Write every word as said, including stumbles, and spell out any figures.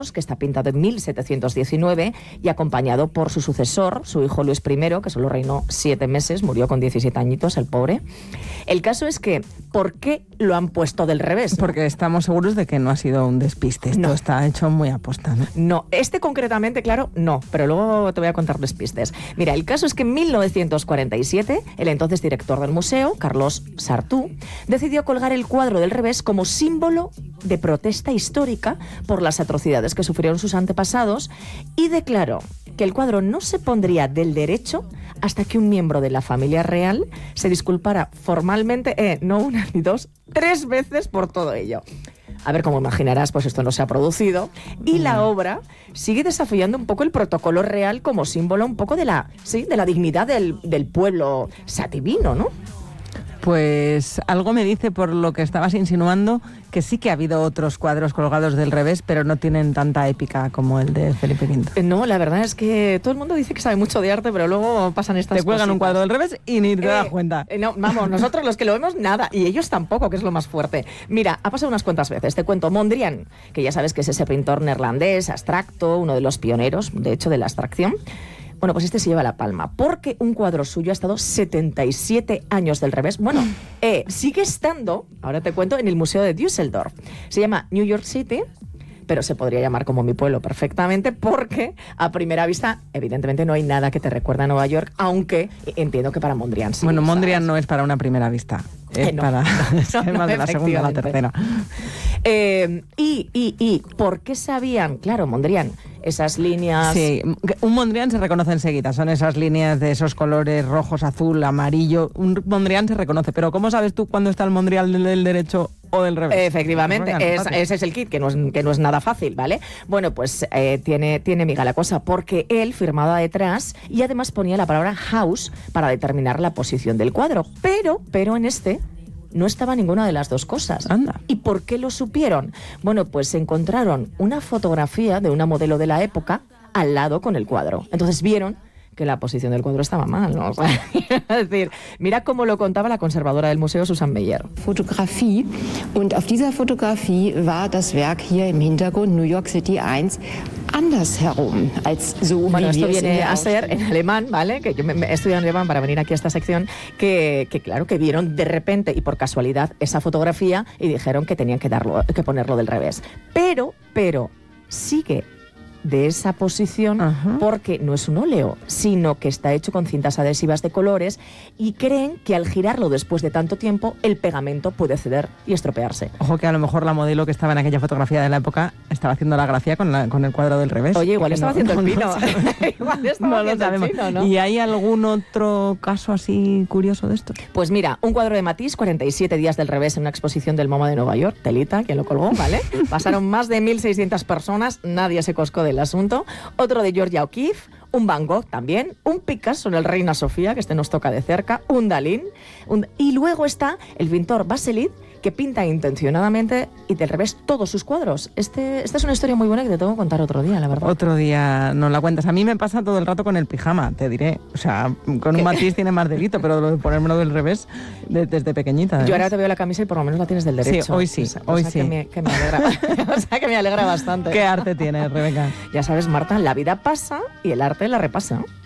que está pintado en mil setecientos diecinueve y acompañado por su sucesor, su hijo Luis primero, que solo reinó siete meses, murió con diecisiete añitos, el pobre. El caso es que, ¿por qué lo han puesto del revés? Porque estamos seguros de que no ha sido un despiste, esto no. está hecho muy aposta, ¿no? No, este concretamente, claro, no, pero luego te voy a contar despistes. Mira, el caso es que en mil novecientos cuarenta y siete, el entonces director del museo, Carlos Sartú, decidió colgar el cuadro del revés como símbolo de protesta histórica por las atrocidades que sufrieron sus antepasados y declaró que el cuadro no se pondría del derecho hasta que un miembro de la familia real se disculpara formalmente, eh, no una ni dos, tres veces por todo ello. A ver, como imaginarás, pues esto no se ha producido y la obra sigue desafiando un poco el protocolo real como símbolo un poco de la, sí, de la dignidad del, del pueblo sativino, ¿no? Pues algo me dice, por lo que estabas insinuando, que sí que ha habido otros cuadros colgados del revés, pero no tienen tanta épica como el de Felipe quinto. No, la verdad es que todo el mundo dice que sabe mucho de arte, pero luego pasan estas cosas. Te cuelgan cositas. un cuadro del revés y ni te eh, das cuenta. Eh, no, vamos, nosotros los que lo vemos, nada. Y ellos tampoco, que es lo más fuerte. Mira, ha pasado unas cuantas veces. Te cuento, Mondrian, que ya sabes que es ese pintor neerlandés, abstracto, uno de los pioneros, de hecho, de la abstracción. Bueno, pues este se lleva la palma, porque un cuadro suyo ha estado setenta y siete años del revés. Bueno, eh, sigue estando, ahora te cuento, en el Museo de Düsseldorf. Se llama New York City, pero se podría llamar como mi pueblo perfectamente, porque a primera vista, evidentemente, no hay nada que te recuerda a Nueva York, aunque entiendo que para Mondrian sí. Bueno, ¿sabes? Mondrian no es para una primera vista, es Eh, no, para no, no, más de la segunda o la tercera. Eh, y, y, y, ¿por qué sabían? Claro, Mondrian, esas líneas... Sí, un Mondrian se reconoce enseguida, son esas líneas de esos colores rojos, azul, amarillo. Un Mondrian se reconoce, pero ¿cómo sabes tú cuándo está el Mondrian del, del derecho o del revés? Efectivamente, es, ese es el kit, que no es, que no es nada fácil, ¿vale? Bueno, pues eh, tiene, tiene miga la cosa, porque él firmaba detrás y además ponía la palabra house para determinar la posición del cuadro, pero, pero en este... no estaba ninguna de las dos cosas. Anda. ¿Y por qué lo supieron? Bueno, pues encontraron una fotografía de una modelo de la época al lado con el cuadro. Entonces vieron que la posición del cuadro estaba mal, ¿no? O sea, es decir, mira cómo lo contaba la conservadora del museo, Susan Meyer. Fotografie, und auf dieser Fotografie war das Werk hier im Hintergrund, New York City eins, andersherum, als so Bueno, wie esto wir es in viene der a ser Ausstellung. en alemán, ¿vale? Que yo me, me he estudiado en alemán para venir aquí a esta sección, que, que claro, que vieron de repente y por casualidad esa fotografía y dijeron que tenían que, darlo, que ponerlo del revés. Pero, pero, sigue de esa posición. Ajá. Porque no es un óleo, sino que está hecho con cintas adhesivas de colores y creen que al girarlo después de tanto tiempo el pegamento puede ceder y estropearse. Ojo que a lo mejor la modelo que estaba en aquella fotografía de la época estaba haciendo la gracia con, la, con el cuadro del revés. Oye, igual que estaba no, haciendo no, el pino. No, igual estaba no haciendo lo sabemos. el pino, ¿no? ¿Y hay algún otro caso así curioso de estos? Pues mira, un cuadro de Matisse, cuarenta y siete días del revés en una exposición del MoMA de Nueva York, telita, quien lo colgó, ¿vale? Pasaron más de mil seiscientas personas, nadie se coscó del asunto. Otro de Georgia O'Keeffe, un Van Gogh también, un Picasso en el Reina Sofía, que este nos toca de cerca, un Dalí, un... y luego está el pintor Baselit, que pinta intencionadamente y del revés todos sus cuadros. Este, esta es una historia muy buena que te tengo que contar otro día, la verdad. Otro día no la cuentas. A mí me pasa todo el rato con el pijama, te diré. O sea, con un Matisse tiene más delito, pero lo de ponérmelo del revés de, desde pequeñita. Además. Yo ahora te veo la camisa y por lo menos la tienes del derecho. Sí, hoy sí, o sea, hoy o sea sí. Que me, que me alegra, o sea, que me alegra bastante. ¿Qué arte tienes, Rebeca? Ya sabes, Marta, la vida pasa y el arte la repasa.